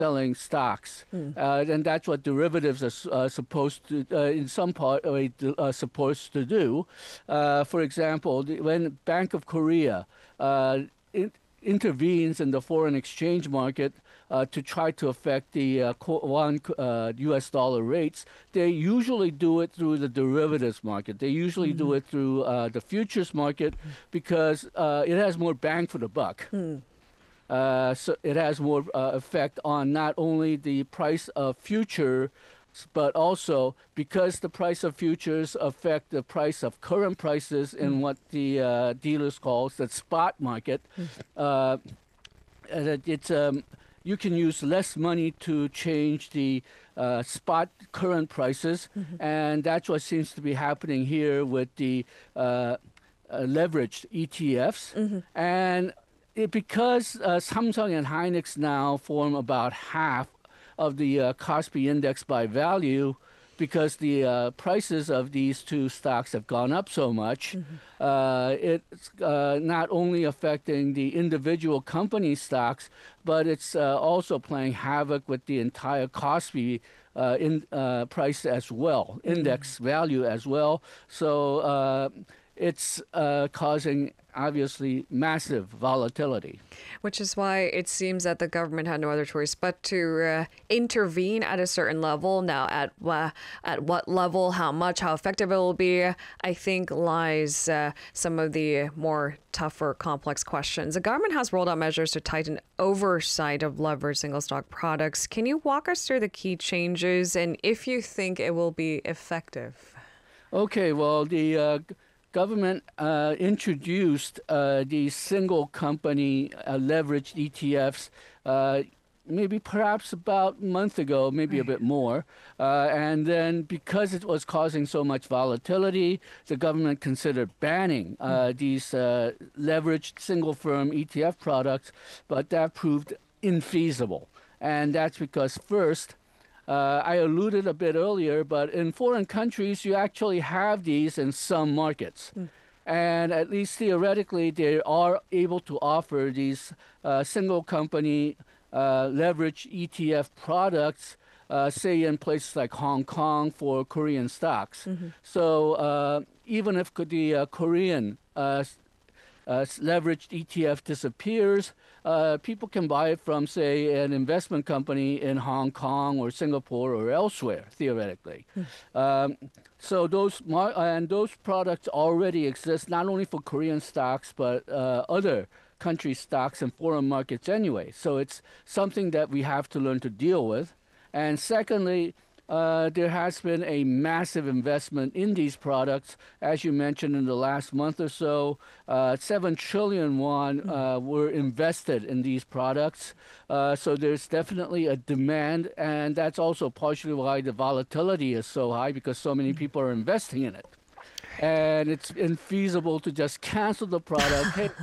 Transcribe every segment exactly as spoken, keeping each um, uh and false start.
selling stocks, uh, and that's what derivatives are s- uh, supposed to, uh, in some part, uh, uh, supposed to do. Uh, for example, the, when Bank of Korea uh, in, intervenes in the foreign exchange market uh, to try to affect the uh, co- one uh, U S dollar rates, they usually do it through the derivatives market. They usually do it through uh, the futures market because uh, it has more bang for the buck. Uh, so it has more uh, effect on not only the price of futures, but also because the price of futures affect the price of current prices in what the uh, dealers calls the spot market. Uh, and it- it's um, you can use less money to change the uh, spot current prices, and that's what seems to be happening here with the uh, uh, leveraged E T Fs. And it, because uh, Samsung and Hynix now form about half of the uh, Kospi index by value, because the uh, prices of these two stocks have gone up so much, uh, it's uh, not only affecting the individual company stocks, but it's uh, also playing havoc with the entire Kospi uh, in, uh, price as well, index value as well. So uh, it's uh, causing obviously massive volatility. Which is why it seems that the government had no other choice but to uh, intervene at a certain level. Now, at uh, at what level, how much, how effective it will be, I think lies uh, some of the more tougher, complex questions. The government has rolled out measures to tighten oversight of leveraged single stock products. Can you walk us through the key changes and if you think it will be effective? Okay, well, the uh, g- government uh, introduced uh, these single company uh, leveraged E T Fs uh, maybe perhaps about a month ago, maybe a Right. bit more. Uh, and then because it was causing so much volatility, the government considered banning uh, these uh, leveraged single firm E T F products, but that proved infeasible. And that's because first, uh, I alluded a bit earlier, but in foreign countries, you actually have these in some markets. And at least theoretically, they are able to offer these uh, single company uh, leverage E T F products, uh, say in places like Hong Kong for Korean stocks. So uh, even if co- the uh, Korean uh, uh, s- leveraged E T F disappears, uh, people can buy it from, say, an investment company in Hong Kong or Singapore or elsewhere, theoretically. Um, so those mar- and those products already exist not only for Korean stocks but uh, other country stocks and foreign markets anyway. So it's something that we have to learn to deal with. And secondly, uh, there has been a massive investment in these products. As you mentioned, in the last month or so, uh, seven trillion won uh, were invested in these products. Uh, so there's definitely a demand, and that's also partially why the volatility is so high, because so many people are investing in it. And it's infeasible to just cancel the product. Hey,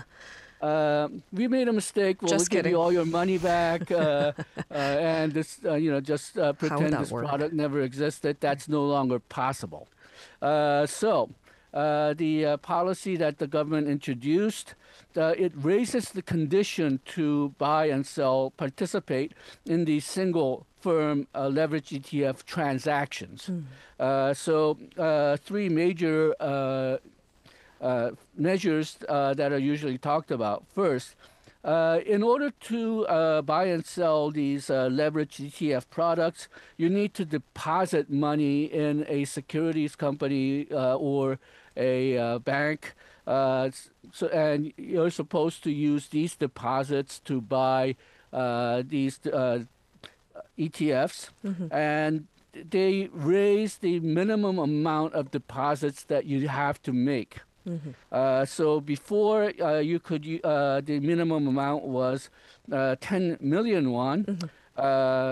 uh, we made a mistake. Well, we'll Just give you kidding. all your money back, uh, uh, and this, uh, you know, just uh, How would pretend that this work? product never existed. That's no longer possible. Uh, so, uh, the uh, policy that the government introduced, uh, it raises the condition to buy and sell, participate in these single firm uh, leverage E T F transactions. Uh, so, uh, three major uh, uh, measures uh, that are usually talked about. First, uh, in order to uh, buy and sell these uh, leveraged E T F products, you need to deposit money in a securities company uh, or a uh, bank. Uh, s- so, and you're supposed to use these deposits to buy uh, these uh, E T Fs, and they raise the minimum amount of deposits that you have to make. Uh, so before uh, you could, u- uh, the minimum amount was uh, ten million won, uh,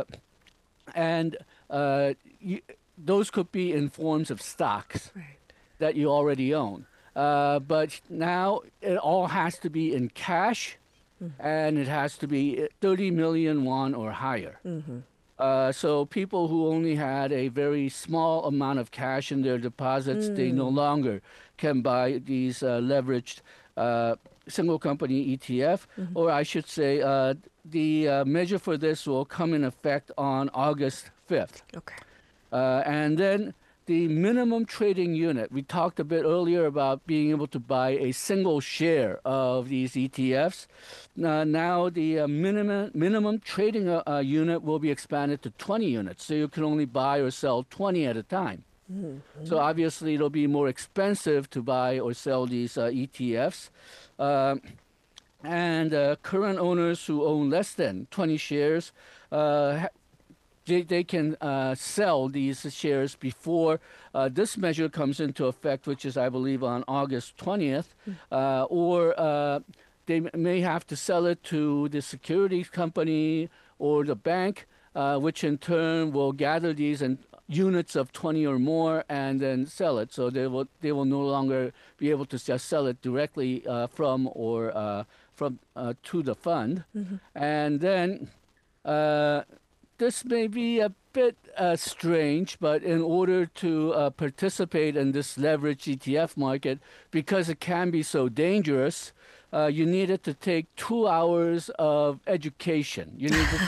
and uh, you, those could be in forms of stocks Right. that you already own. Uh, but now it all has to be in cash, and it has to be thirty million won or higher. Uh, so people who only had a very small amount of cash in their deposits, they no longer can buy these uh, leveraged uh, single company E T F, Mm-hmm. or I should say, uh, the uh, measure for this will come in effect on August fifth. Okay. Uh, and then the minimum trading unit. We talked a bit earlier about being able to buy a single share of these E T Fs. Uh, now the uh, minimum minimum trading uh, uh, unit will be expanded to twenty units, so you can only buy or sell twenty at a time. Mm-hmm. So obviously it'll be more expensive to buy or sell these uh, E T Fs. Um and uh, current owners who own less than twenty shares, uh, ha- they, they can uh, sell these shares before uh, this measure comes into effect, which is, I believe, on August twentieth, uh, or uh, they m- may have to sell it to the securities company or the bank, uh, which in turn will gather these in units of twenty or more and then sell it. So they will they will no longer be able to just sell it directly uh, from or uh, from uh, to the fund, Mm-hmm. and then. Uh, this may be a bit uh, strange, but in order to uh, participate in this leveraged E T F market, because it can be so dangerous, uh, you needed to take two hours of education. You needed,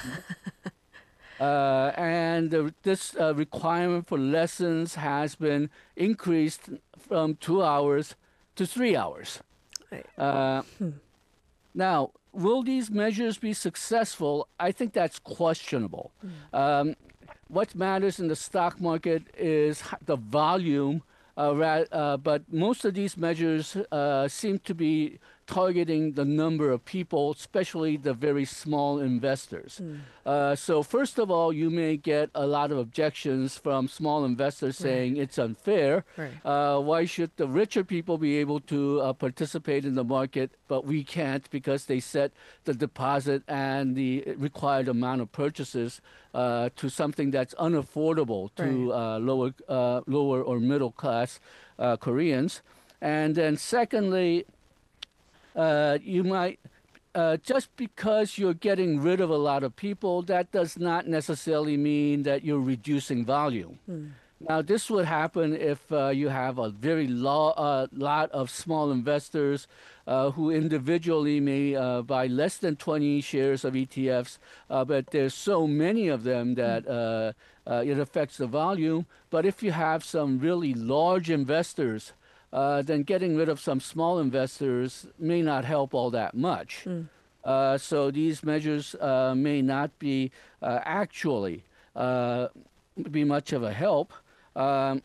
uh, and the, this uh, requirement for lessons has been increased from two hours to three hours. Right. Uh, Now, will these measures be successful? I think that's questionable. Um, what matters in the stock market is h- the volume, uh, ra- uh, but most of these measures uh, seem to be targeting the number of people, especially the very small investors. Uh, so first of all, you may get a lot of objections from small investors saying it's unfair. Right. Uh, why should the richer people be able to uh, participate in the market, but we can't because they set the deposit and the required amount of purchases uh, to something that's unaffordable to uh, lower, uh, lower or middle class uh, Koreans. And then secondly, uh, you might uh, just because you're getting rid of a lot of people, that does not necessarily mean that you're reducing volume. Now, this would happen if uh, you have a very lo- uh, lot of small investors uh, who individually may uh, buy less than twenty shares of E T Fs, uh, but there's so many of them that uh, uh, it affects the volume. But if you have some really large investors, uh, then getting rid of some small investors may not help all that much. Uh, so these measures uh, may not be uh, actually uh, be much of a help. Um,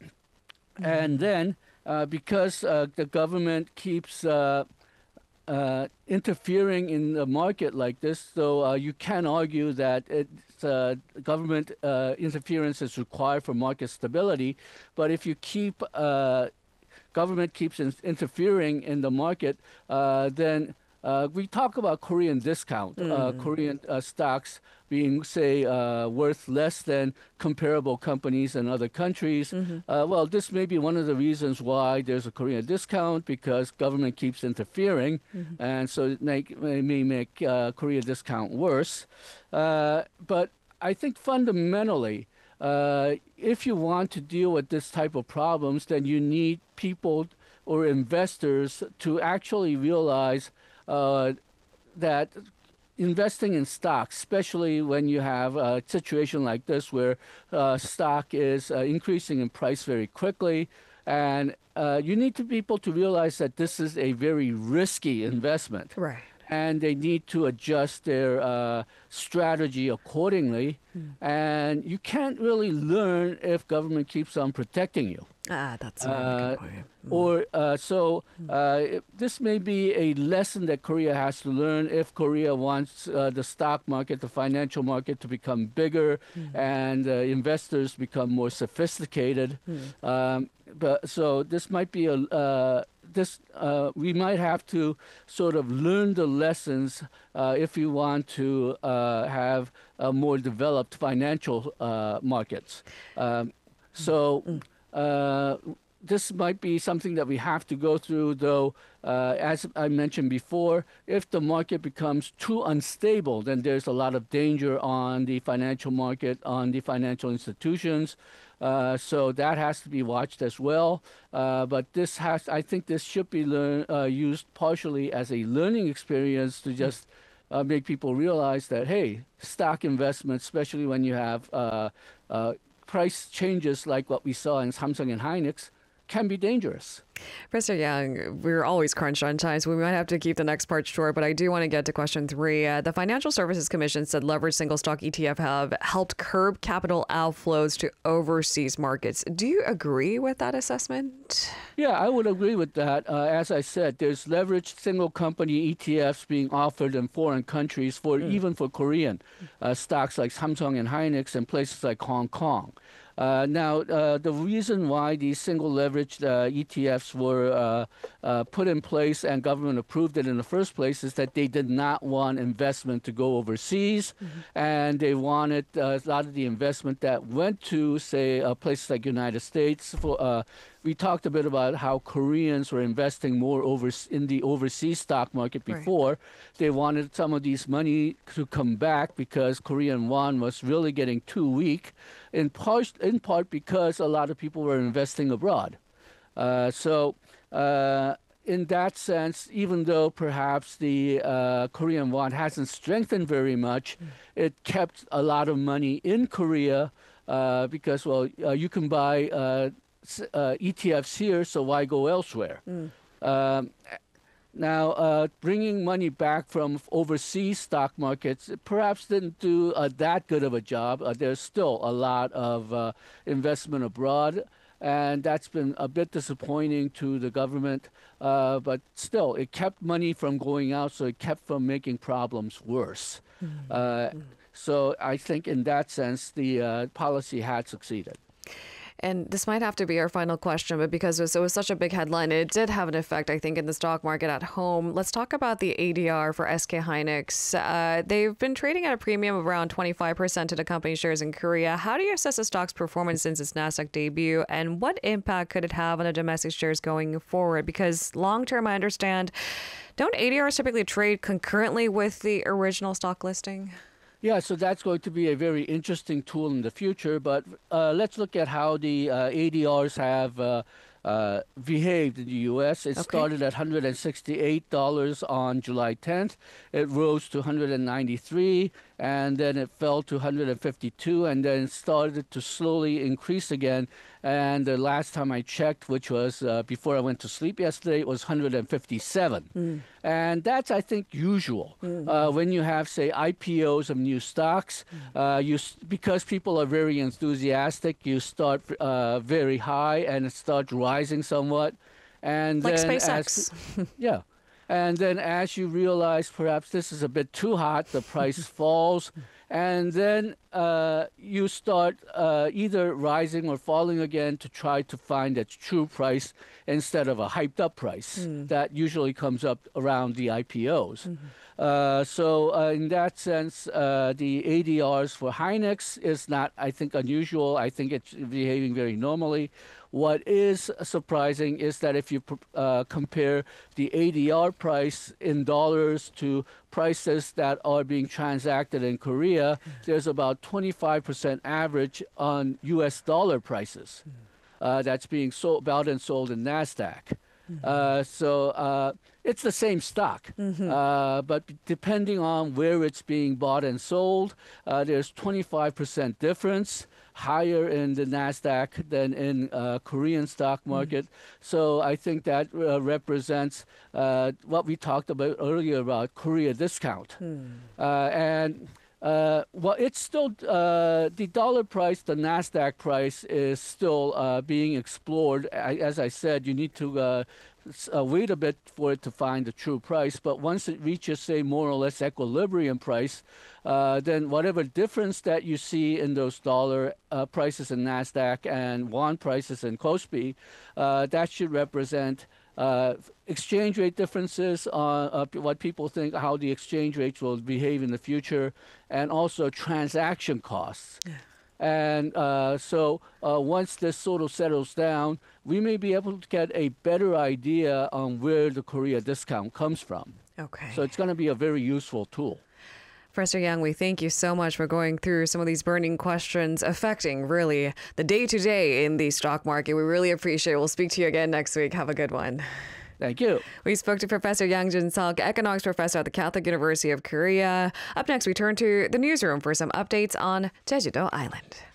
and then, uh, because uh, the government keeps uh, uh, interfering in the market like this, so uh, you can argue that it's, uh, government uh, interference is required for market stability. But if you keep uh, government keeps in- interfering in the market, uh, then uh, we talk about Korean discount, uh, Korean uh, stocks being, say, uh, worth less than comparable companies in other countries. Uh, well, this may be one of the reasons why there's a Korean discount, because government keeps interfering, and so it make, may, may make uh, Korea discount worse. Uh, but I think fundamentally, uh, if you want to deal with this type of problems, then you need people or investors to actually realize uh, that investing in stocks, especially when you have a situation like this where uh, stock is uh, increasing in price very quickly, and uh, you need to people to realize that this is a very risky investment. Right. And they need to adjust their uh, strategy accordingly. And you can't really learn if government keeps on protecting you. Ah, that's a really Uh, good point. Or uh, so uh, it- this may be a lesson that Korea has to learn if Korea wants uh, the stock market, the financial market to become bigger and uh, investors become more sophisticated. Um, but so this might be a uh, this uh, we might have to sort of learn the lessons uh, if you want to uh, have a more developed financial uh, markets. Um, so. Uh, this might be something that we have to go through, though, uh, as I mentioned before, if the market becomes too unstable, then there's a lot of danger on the financial market, on the financial institutions. Uh, so that has to be watched as well. Uh, but this has, I think this should be learn, uh, used partially as a learning experience to just uh, make people realize that, hey, stock investments, especially when you have uh, uh, price changes like what we saw in Samsung and Hynix, can be dangerous. Professor Yang, we're always crunched on time, so we might have to keep the next part short, but I do want to get to question three. Uh, the Financial Services Commission said leveraged single stock E T F have helped curb capital outflows to overseas markets. Do you agree with that assessment? Yeah, I would agree with that. Uh, as I said, there's leveraged single company E T Fs being offered in foreign countries, for mm. even for Korean uh, stocks like Samsung and Hynix and places like Hong Kong. Uh, now, uh, the reason why these single leveraged uh, E T Fs were uh, uh, put in place and government approved it in the first place is that they did not want investment to go overseas, mm-hmm. and they wanted uh, a lot of the investment that went to, say, uh, places like United States. For uh, we talked a bit about how Koreans were investing more over in the overseas stock market before. Right. They wanted some of these money to come back because Korean won was really getting too weak, in part, in part because a lot of people were investing abroad. Uh, so uh, in that sense, even though perhaps the uh, Korean won hasn't strengthened very much, mm. it kept a lot of money in Korea uh, because, well, uh, you can buy uh, uh, E T Fs here, so why go elsewhere? Mm. Um, Now, uh, bringing money back from overseas stock markets perhaps didn't do uh, that good of a job. Uh, there's still a lot of uh, investment abroad, and that's been a bit disappointing to the government. Uh, but still, it kept money from going out, so it kept from making problems worse. Mm-hmm. Uh, so I think in that sense, the uh, policy had succeeded. And this might have to be our final question, but because it was, it was such a big headline, it did have an effect, I think, in the stock market at home. Let's talk about the A D R for S K Hynix. Uh, they've been trading at a premium of around twenty-five percent to the company shares in Korea. How do you assess the stock's performance since its NASDAQ debut, and what impact could it have on the domestic shares going forward? Because long-term, I understand, don't A D Rs typically trade concurrently with the original stock listing? Yeah, so that's going to be a very interesting tool in the future. But uh, let's look at how the uh, A D Rs have uh, uh, behaved in the U S. It okay. started at one hundred sixty-eight dollars on July tenth. It rose to one hundred ninety-three dollars, and then it fell to one hundred fifty-two dollars, and then started to slowly increase again. And the last time I checked, which was uh, before I went to sleep yesterday, it was one hundred fifty-seven. Mm. And that's, I think, usual. Mm. Uh, when you have, say, I P Os of new stocks, mm. uh, you because people are very enthusiastic, you start uh, very high and it starts rising somewhat. And like then SpaceX. As, yeah. And then as you realize perhaps this is a bit too hot, the price falls. And then uh, you start uh, either rising or falling again to try to find its true price instead of a hyped up price mm. that usually comes up around the I P Os. Mm-hmm. Uh, so uh, in that sense, uh, the A D Rs for Hynix is not, I think, unusual. I think it's behaving very normally. What is surprising is that if you uh, compare the A D R price in dollars to prices that are being transacted in Korea, there's about twenty-five percent average on U S dollar prices uh, that's being sold, bought and sold in NASDAQ. Mm-hmm. Uh, so uh, it's the same stock, mm-hmm. uh, but depending on where it's being bought and sold, uh, there's twenty-five percent difference, higher in the NASDAQ than in uh, Korean stock market. Mm-hmm. So I think that uh, represents uh, what we talked about earlier about Korea discount. Mm. Uh, and uh, well, it's still, uh, the dollar price, the NASDAQ price is still uh, being explored. I, as I said, you need to uh, Uh, wait a bit for it to find the true price. But once it reaches, say, more or less equilibrium price, uh, then whatever difference that you see in those dollar uh, prices in NASDAQ and won prices in KOSPI, uh, that should represent uh, exchange rate differences on uh, what people think, how the exchange rates will behave in the future, and also transaction costs. Yeah. And uh, so uh, once this sort of settles down, we may be able to get a better idea on where the Korea discount comes from. Okay. So it's going to be a very useful tool. Professor Yang, we thank you so much for going through some of these burning questions affecting really the day-to-day in the stock market. We really appreciate it. We'll speak to you again next week. Have a good one. Thank you. We spoke to Professor Yang Jin-seok, economics professor at the Catholic University of Korea. Up next, we turn to the newsroom for some updates on Jeju-do Island.